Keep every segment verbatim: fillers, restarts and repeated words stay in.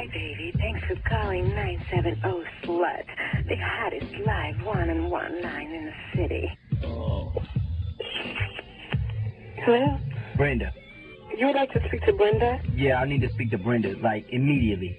Hi, baby. Thanks for calling nine seven zero Slut, the hottest live one-on-one line in the city. Oh. Hello? Brenda. You would like to speak to Brenda? Yeah, I need to speak to Brenda, like, immediately.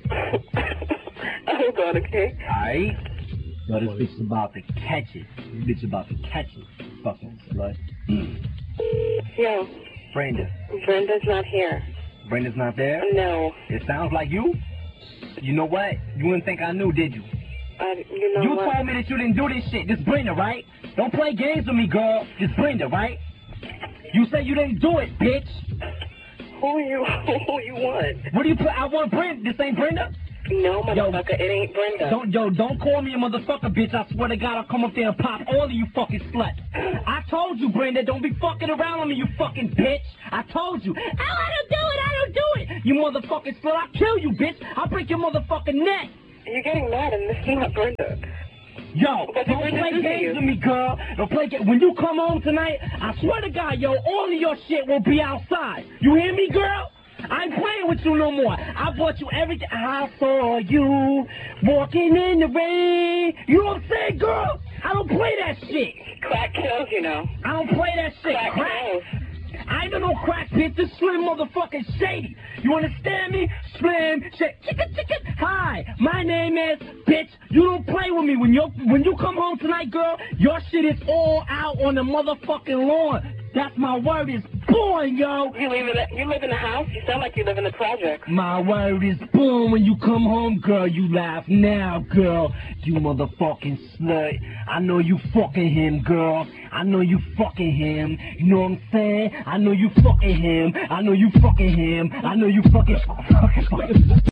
Hold on, okay? Alright? Yo, this bitch is about to catch it. This bitch is about to catch it. Fucking slut. Mm. Yo. Brenda. Brenda's not here. Brenda's not there? No. It sounds like you? You know what? You wouldn't think I knew, did you? Uh, you know You what? told me that you didn't do this shit. This Brenda, right? Don't play games with me, girl. This Brenda, right? You said you didn't do it, bitch. Who are you? Who you want? What do you put? I want Brenda. This ain't Brenda? No, motherfucker, yo, it ain't Brenda. Don't, yo, don't call me a motherfucker, bitch. I swear to God, I'll come up there and pop all of you fucking sluts. I told you, Brenda, don't be fucking around with me, you fucking bitch. I told you. Oh, I don't do it, I don't do it. You motherfucking slut, I'll kill you, bitch. I'll break your motherfucking neck. You're getting mad and this is not Brenda. Yo, but don't play games with me, girl. Don't play games. When you come home tonight, I swear to God, yo, all of your shit will be outside. You hear me, girl? I ain't playing with you no more. I bought you everything. I saw you walking in the rain. You know what I'm saying, girl? I don't play that shit. Crack kills, you know. I don't play that shit. Crack, crack. kills. I ain't no crack, bitch. This Slim motherfucking Shady. You understand me? Slim, shit, chicken, chicken. Hi, my name is, bitch. You don't play with me. When you when you come home tonight, girl, your shit is all out on the motherfucking lawn. That's my word is born, yo. You live in the, you live in the house? You sound like you live in the project. My word is born. When you come home, girl, you laugh now, girl. You motherfucking slut. I know you fucking him, girl. I know you fucking him. You know what I'm saying? I know you fucking him. I know you fucking him. I know you fucking fucking fucking.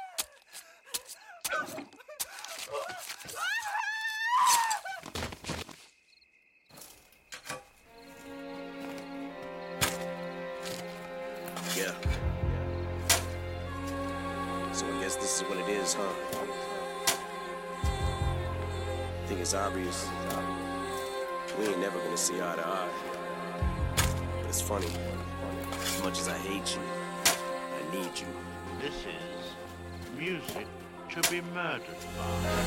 Yeah. So I guess this is what it is, huh? I think it's obvious. We ain't never gonna see eye to eye. But it's funny. As much as I hate you, I need you. This is music to be murdered by.